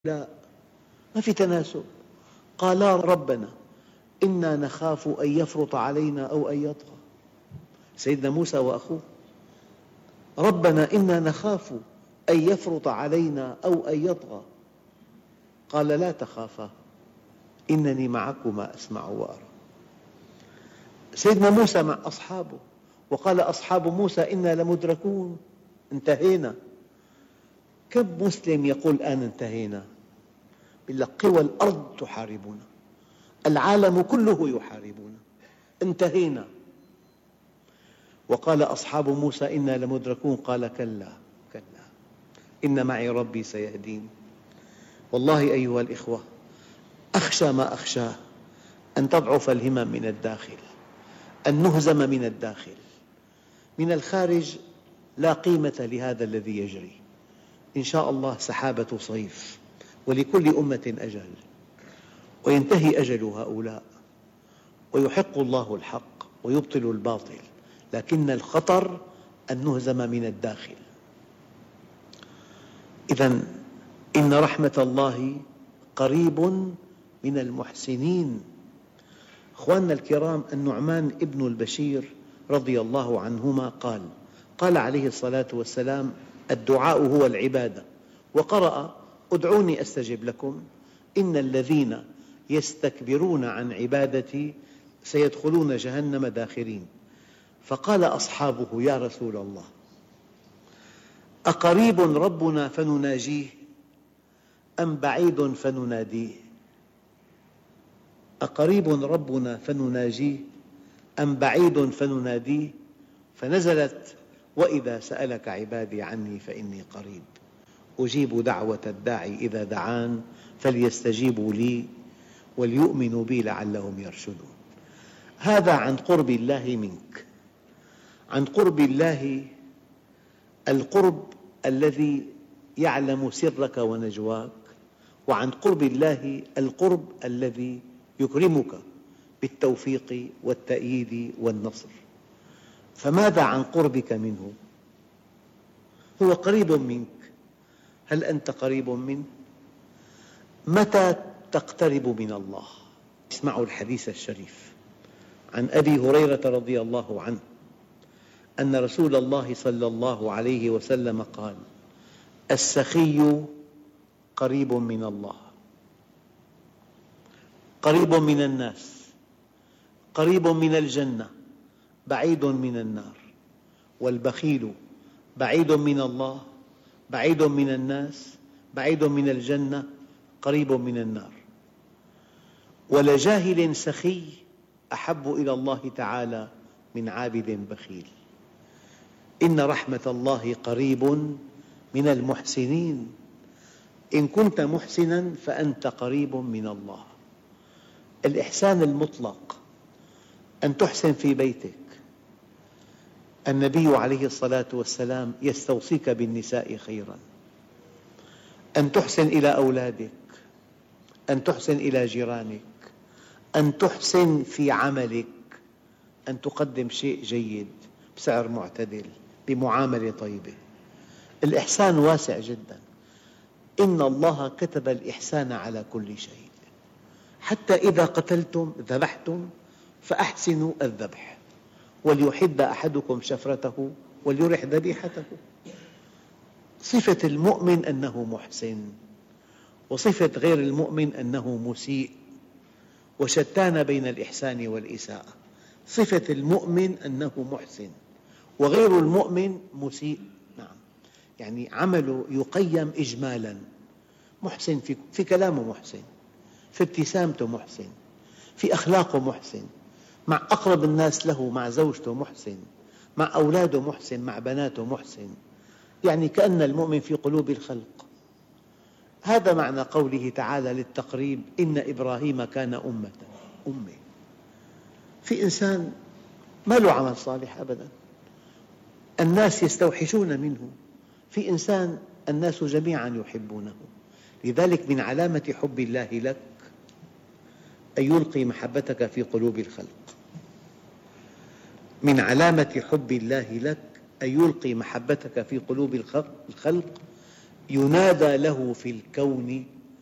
لا، ما في تناسب. قالا ربنا إنا نخاف أن يفرط علينا أو أن يطغى. سيدنا موسى وأخوه، ربنا إنا نخاف أن يفرط علينا أو أن يطغى. قال لا تخافا إنني معكما أسمع وأرى. سيدنا موسى مع أصحابه وقال أصحاب موسى إنا لمدركون، انتهينا. كم مسلم يقول الآن انتهينا؟ يقول لك قوى الأرض تحاربنا، العالم كله يحاربنا، انتهينا. وقال أصحاب موسى إنا لمدركون، قال كلا كلا إن معي ربي سيهدين. والله أيها الإخوة، أخشى ما أخشاه أن تضعف الهمم من الداخل، أن نهزم من الداخل. من الخارج لا قيمة لهذا الذي يجري. إن شاء الله سحابة صيف، ولكل أمة أجل، وينتهي أجل هؤلاء، ويحق الله الحق ويبطل الباطل، لكن الخطر أن نهزم من الداخل. إذن إن رحمة الله قريب من المحسنين. أخواننا الكرام، النعمان ابن البشير رضي الله عنهما قال عليه الصلاة والسلام: الدعاء هو العبادة. وقرأ: ادعوني أستجب لكم إن الذين يستكبرون عن عبادتي سيدخلون جهنم داخرين. فقال أصحابه: يا رسول الله، أقريب ربنا فنناجيه أم بعيد فنناديه؟ أقريب ربنا فنناجيه أم بعيد فنناديه؟ فنزلت: وإذا سألك عبادي عني فإني قريب أجيب دعوة الداعي إذا دعان فليستجيبوا لي وليؤمنوا بي لعلهم يرشدون. هذا عن قرب الله منك، عن قرب الله، القرب الذي يعلم سرك ونجواك، وعن قرب الله القرب الذي يكرمك بالتوفيق والتأييد والنصر. فماذا عن قربك منه؟ هو قريب منك، هل أنت قريب منه؟ متى تقترب من الله؟ اسمعوا الحديث الشريف عن أبي هريرة رضي الله عنه أن رسول الله صلى الله عليه وسلم قال: السخي قريب من الله، قريب من الناس، قريب من الجنة، بعيد من النار. والبخيل بعيد من الله، بعيد من الناس، بعيد من الجنة، قريب من النار. ولجاهل سخي أحب إلى الله تعالى من عابد بخيل. إن رحمة الله قريب من المحسنين. إن كنت محسناً فأنت قريب من الله. الإحسان المطلق أن تحسن في بيتك. النبي عليه الصلاة والسلام يستوصيك بالنساء خيراً. أن تحسن إلى أولادك، أن تحسن إلى جيرانك، أن تحسن في عملك، أن تقدم شيء جيد بسعر معتدل بمعاملة طيبة. الإحسان واسع جداً. إن الله كتب الإحسان على كل شيء، حتى إذا قتلتم ذبحتم فأحسنوا الذبح، وليحد أحدكم شفرته وليرح ذبيحته. صفة المؤمن أنه محسن، وصفة غير المؤمن أنه مسيء، وشتان بين الإحسان والإساءة. صفة المؤمن أنه محسن، وغير المؤمن مسيء. نعم، يعني عمله يقيم إجمالاً. محسن في كلامه، محسن في ابتسامته، محسن في أخلاقه، محسن مع أقرب الناس له، مع زوجته محسن، مع أولاده محسن، مع بناته محسن. يعني كأن المؤمن في قلوب الخلق. هذا معنى قوله تعالى للتقريب: إن إبراهيم كان أمة. في إنسان ما له عمل صالح أبداً، الناس يستوحشون منه. في إنسان الناس جميعاً يحبونه. لذلك من علامة حب الله لك أن يلقي محبتك في قلوب الخلق. من علامة حب الله لك أن يلقي محبتك في قلوب الخلق. ينادى له في الكون